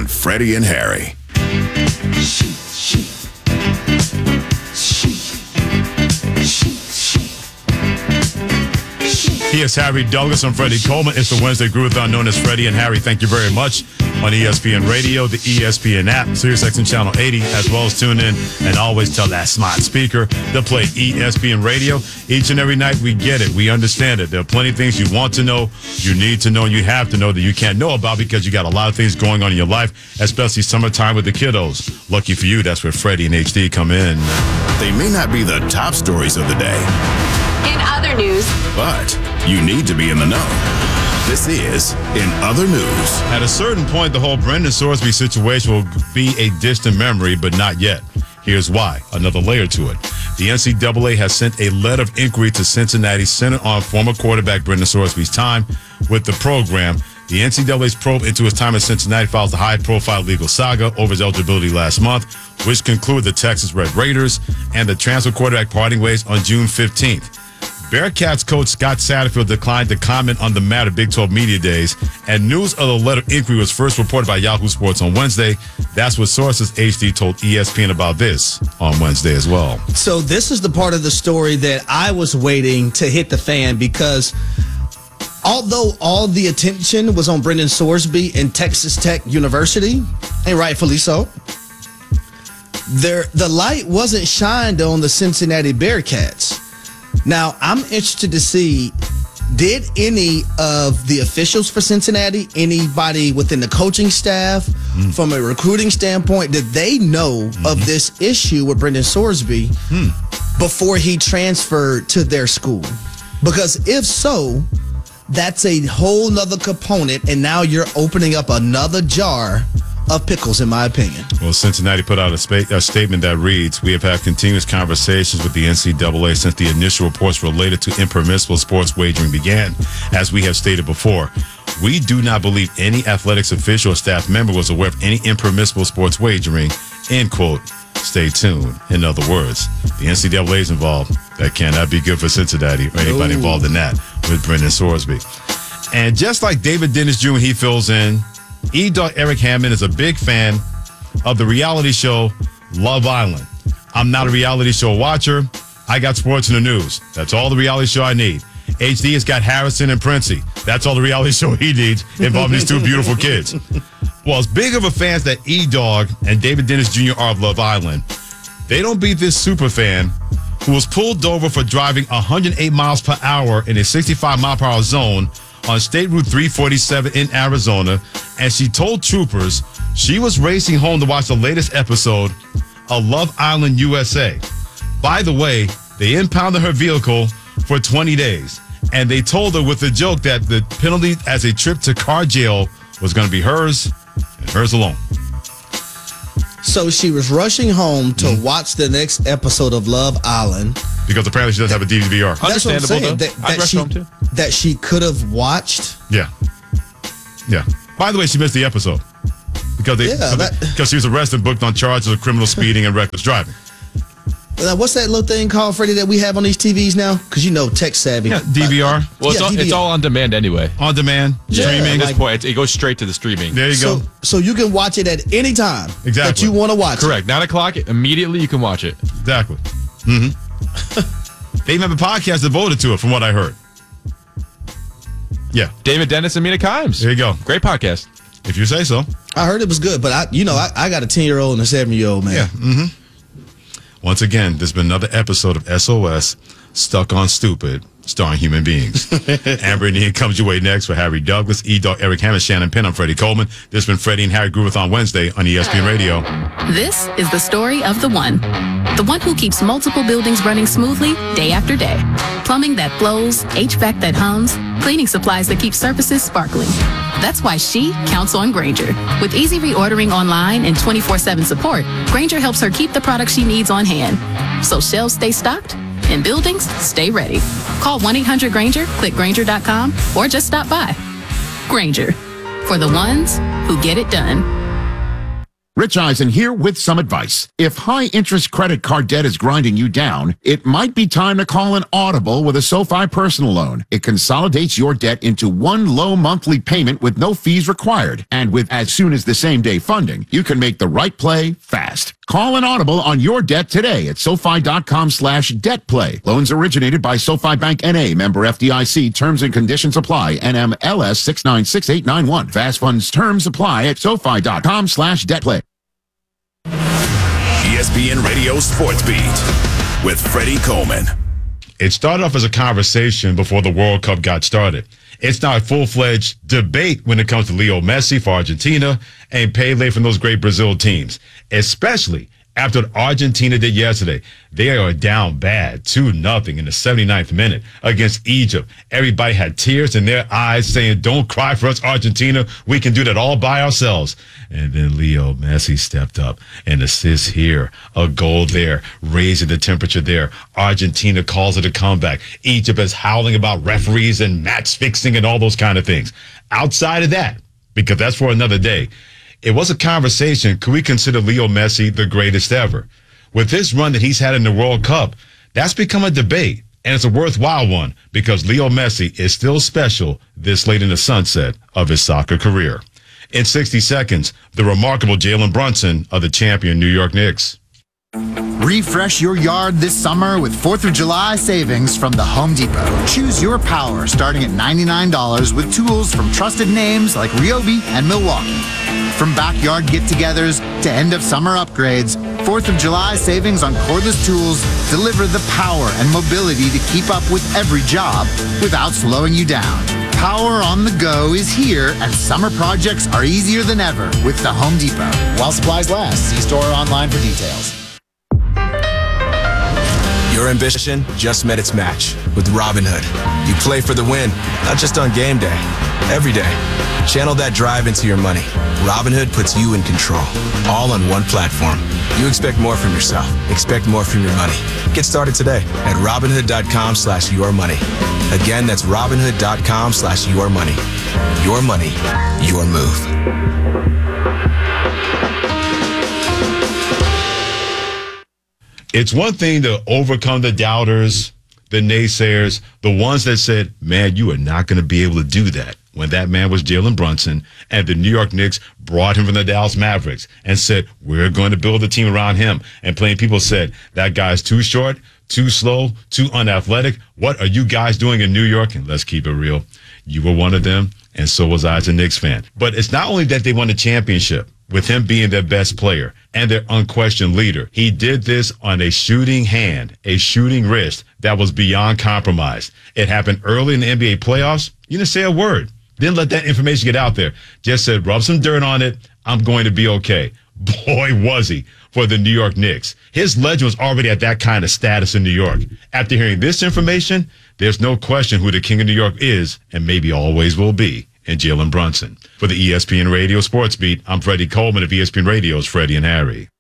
on Freddie and Harry. He is Harry Douglas. I'm Freddie Coleman. It's the Wednesday Groovathon known as Freddie and Harry. Thank you very much. On ESPN Radio, the ESPN app, SiriusXM Channel 80, as well as tune in and always tell that smart speaker to play ESPN Radio. Each and every night we get it. We understand it. There are plenty of things you want to know, you need to know, and you have to know that you can't know about because you got a lot of things going on in your life, especially summertime with the kiddos. Lucky for you, that's where Freddie and HD come in. They may not be the top stories of the day. In other news, but you need to be in the know. This is In Other News. At a certain point, the whole Brendan Sorsby situation will be a distant memory, but not yet. Here's why. Another layer to it. The NCAA has sent a letter of inquiry to Cincinnati centered on former quarterback Brendan Sorsby's time with the program. The NCAA's probe into his time at Cincinnati follows the high-profile legal saga over his eligibility last month, which concluded the Texas Red Raiders and the transfer quarterback parting ways on June 15th. Bearcats coach Scott Satterfield declined to comment on the matter Big 12 Media Days, and news of the letter of inquiry was first reported by Yahoo Sports on Wednesday. That's what sources HD told ESPN about this on Wednesday as well. So this is the part of the story that I was waiting to hit the fan because although all the attention was on Brendan Sorsby and Texas Tech University, and rightfully so, the light wasn't shined on the Cincinnati Bearcats. Now, I'm interested to see, did any of the officials for Cincinnati, anybody within the coaching staff, from a recruiting standpoint, did they know of this issue with Brendan Sorsby before he transferred to their school? Because if so, that's a whole nother component, and now you're opening up another jar of pickles, in my opinion. Well, Cincinnati put out a statement that reads, "We have had continuous conversations with the NCAA since the initial reports related to impermissible sports wagering began. As we have stated before, we do not believe any athletics official or staff member was aware of any impermissible sports wagering," end quote. Stay tuned. In other words, the NCAA is involved. That cannot be good for Cincinnati or anybody involved in that with Brendan Sorsby. And just like David Dennis Jr., he fills in, E-Dog Eric Hammond is a big fan of the reality show Love Island. I'm not a reality show watcher. I got sports in the news. That's all the reality show I need. HD has got Harrison and Princey. That's all the reality show he needs involving these two beautiful kids. Well, as big of a fans that E-Dog and David Dennis Jr. are of Love Island, they don't beat this super fan who was pulled over for driving 108 miles per hour in a 65 mile per hour zone on State Route 347 in Arizona, and she told troopers she was racing home to watch the latest episode of Love Island USA. By the way, they impounded her vehicle for 20 days, and they told her with a joke that the penalty as a trip to car jail was going to be hers and hers alone. So she was rushing home to watch the next episode of Love Island. Because apparently she doesn't have a DVR. That's what I'm saying. That she could have watched. Yeah. By the way, she missed the episode because she was arrested and booked on charges of criminal speeding and reckless driving. What's that little thing called, Freddie, that we have on these TVs now? Because you know, tech savvy. Yeah, DVR. Well, it's all on demand anyway. On demand, streaming. At this point, it goes straight to the streaming. There you go. So you can watch it at any time that you want to watch it. Correct. 9 o'clock, immediately you can watch it. Exactly. They even have a podcast devoted to it, from what I heard. Yeah. David Dennis and Mina Kimes. There you go. Great podcast. If you say so. I heard it was good, but I got a 10-year-old and a 7-year-old, man. Yeah. Once again, there's been another episode of SOS, Stuck on Stupid, starring human beings. Amber and Ian comes your way next for Harry Douglas, E-Dog, Eric Hammond, Shannon Penn. I'm Freddie Coleman. This has been Freddie and Harry Groovathon Wednesday on ESPN Radio. This is the story of the one who keeps multiple buildings running smoothly day after day. Plumbing that flows, HVAC that hums, cleaning supplies that keep surfaces sparkling. That's why she counts on Grainger. With easy reordering online and 24/7 support, Grainger helps her keep the products she needs on hand. So shelves stay stocked and buildings stay ready. Call 1-800-GRAINGER, click Grainger.com, or just stop by. Grainger, for the ones who get it done. Rich Eisen here with some advice. If high-interest credit card debt is grinding you down, it might be time to call an audible with a SoFi personal loan. It consolidates your debt into one low monthly payment with no fees required. And with as soon as the same day funding, you can make the right play fast. Call an audible on your debt today at SoFi.com/debtplay. Loans originated by SoFi Bank N.A., member FDIC. Terms and conditions apply. NMLS 696891. Fast funds terms apply at SoFi.com/debtplay. ESPN Radio Sports Beat with Freddie Coleman. It started off as a conversation before the World Cup got started. It's now a full-fledged debate when it comes to Leo Messi for Argentina and Pele from those great Brazil teams, especially after what Argentina did yesterday. They are down bad, 2-0 in the 79th minute against Egypt. Everybody had tears in their eyes saying, "Don't cry for us, Argentina. We can do that all by ourselves." And then Leo Messi stepped up, an assist here, a goal there, raising the temperature there. Argentina calls it a comeback. Egypt is howling about referees and match fixing and all those kind of things. Outside of that, because that's for another day, it was a conversation. Could we consider Leo Messi the greatest ever? With this run that he's had in the World Cup, that's become a debate, and it's a worthwhile one because Leo Messi is still special this late in the sunset of his soccer career. In 60 seconds, the remarkable Jalen Brunson of the champion New York Knicks. Refresh your yard this summer with 4th of July savings from the Home Depot. Choose your power starting at $99 with tools from trusted names like Ryobi and Milwaukee. From backyard get-togethers to end-of-summer upgrades, 4th of July savings on cordless tools deliver the power and mobility to keep up with every job without slowing you down. Power on the go is here, and summer projects are easier than ever with the Home Depot. While supplies last, see store or online for details. Your ambition just met its match with Robinhood. You play for the win, not just on game day, every day. Channel that drive into your money. Robinhood puts you in control, all on one platform. You expect more from yourself. Expect more from your money. Get started today at Robinhood.com/yourmoney. Again, that's Robinhood.com/yourmoney. Your money, your move. It's one thing to overcome the doubters, the naysayers, the ones that said, "Man, you are not going to be able to do that." When that man was Jalen Brunson and the New York Knicks brought him from the Dallas Mavericks and said, "We're going to build a team around him." And plenty of people said, "That guy's too short, too slow, too unathletic. What are you guys doing in New York?" And let's keep it real. You were one of them, and so was I as a Knicks fan. But it's not only that they won the championship with him being their best player and their unquestioned leader. He did this on a shooting hand, a shooting wrist that was beyond compromise. It happened early in the NBA playoffs. You didn't say a word. Didn't let that information get out there. Just said, rub some dirt on it. I'm going to be okay. Boy, was he for the New York Knicks. His legend was already at that kind of status in New York. After hearing this information, there's no question who the king of New York is and maybe always will be in Jalen Brunson. For the ESPN Radio Sports Beat, I'm Freddie Coleman of ESPN Radio's Freddie and Harry.